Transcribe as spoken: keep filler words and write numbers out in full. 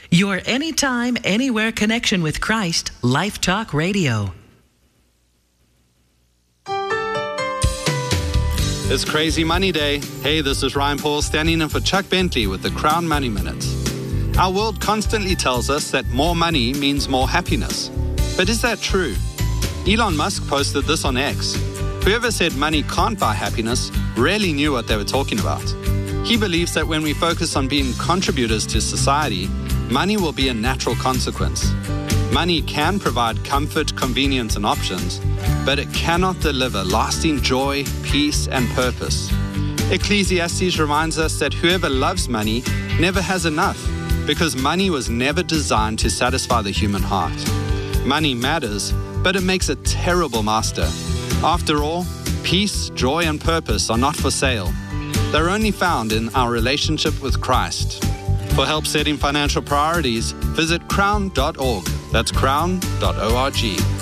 Your anytime, anywhere connection with Christ, Life Talk Radio. It's Crazy Money Day. Hey, this is Ryan Paul standing in for Chuck Bentley with the Crown Money Minute. Our world constantly tells us that more money means more happiness. But is that true? Elon Musk posted this on X. Whoever said money can't buy happiness really knew what they were talking about. He believes that when we focus on being contributors to society, money will be a natural consequence. Money can provide comfort, convenience, and options, but it cannot deliver lasting joy, peace, and purpose. Ecclesiastes reminds us that whoever loves money never has enough, because money was never designed to satisfy the human heart. Money matters, but it makes a terrible master. After all, peace, joy, and purpose are not for sale. They're only found in our relationship with Christ. For help setting financial priorities, visit crown dot org. That's crown dot org.